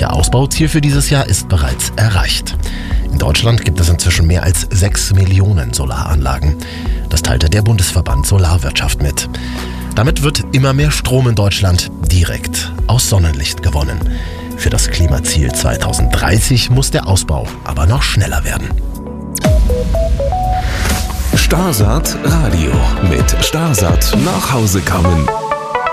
gesetzliche Ausbauziel für dieses Jahr ist bereits erreicht. In Deutschland gibt es inzwischen mehr als 6 Millionen Solaranlagen. Das teilte der Bundesverband Solarwirtschaft mit. Damit wird immer mehr Strom in Deutschland direkt aus Sonnenlicht gewonnen. Für das Klimaziel 2030 muss der Ausbau aber noch schneller werden. Starsat Radio mit Starsat nach Hause kommen.